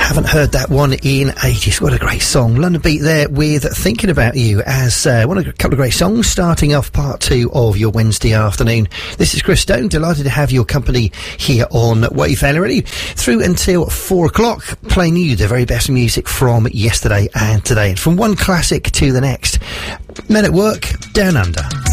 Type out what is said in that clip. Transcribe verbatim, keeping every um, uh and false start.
Haven't heard that one in ages. What a great song. London Beat there with Thinking About You as uh, one of a couple of great songs starting off part two of your Wednesday afternoon. This is Chris Stone. Delighted to have your company here on Wayfair already through until four o'clock, playing you the very best music from yesterday and today. From one classic to the next. Men at Work, Down Under.